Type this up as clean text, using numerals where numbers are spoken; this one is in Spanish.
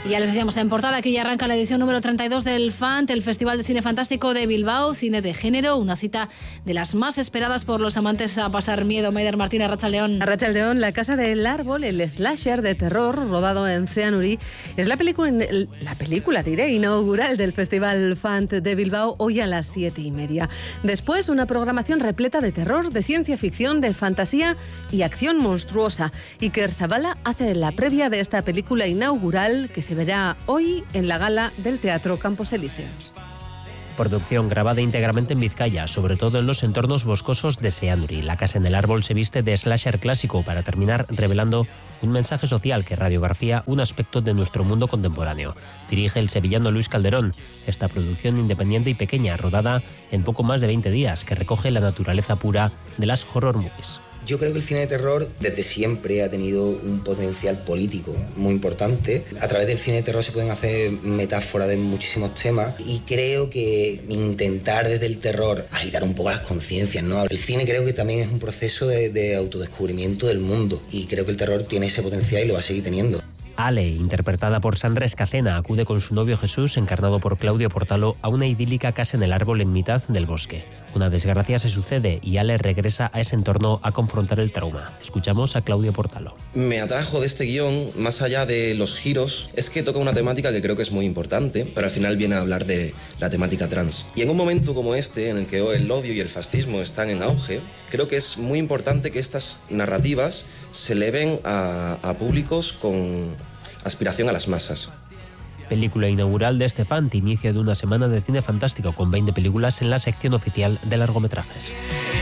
Y ya les decíamos en portada que ya arranca la edición número 32 del FANT, el Festival de Cine Fantástico de Bilbao, cine de género, una cita de las más esperadas por los amantes a pasar miedo. Maider Martínez, Arratsaldeón. Arratsaldeón, La Casa del Árbol, el slasher de terror rodado en Zeanuri, es la película inaugural del Festival FANT de Bilbao, hoy a las 7:30. Después, una programación repleta de terror, de ciencia ficción, de fantasía y acción monstruosa. Iker Zabala hace la previa de esta película inaugural que se verá hoy en la gala del Teatro Campos Elíseos. Producción grabada íntegramente en Vizcaya, sobre todo en los entornos boscosos de Zeanuri. La Casa en el Árbol se viste de slasher clásico para terminar revelando un mensaje social que radiografía un aspecto de nuestro mundo contemporáneo. Dirige el sevillano Luis Calderón. Esta producción independiente y pequeña, rodada en poco más de 20 días, que recoge la naturaleza pura de las horror movies. Yo creo que el cine de terror desde siempre ha tenido un potencial político muy importante. A través del cine de terror se pueden hacer metáforas de muchísimos temas y creo que intentar desde el terror agitar un poco las conciencias, ¿no? El cine creo que también es un proceso de autodescubrimiento del mundo y creo que el terror tiene ese potencial y lo va a seguir teniendo. Ale, interpretada por Sandra Escacena, acude con su novio Jesús, encarnado por Claudio Portalo, a una idílica casa en el árbol en mitad del bosque. Una desgracia se sucede y Ale regresa a ese entorno a confrontar el trauma. Escuchamos a Claudio Portalo. Me atrajo de este guión, más allá de los giros, es que toca una temática que creo que es muy importante, pero al final viene a hablar de la temática trans. Y en un momento como este, en el que el odio y el fascismo están en auge, creo que es muy importante que estas narrativas se eleven a públicos con aspiración a las masas. Película inaugural de este FANT, inicio de una semana de cine fantástico con 20 películas en la sección oficial de largometrajes.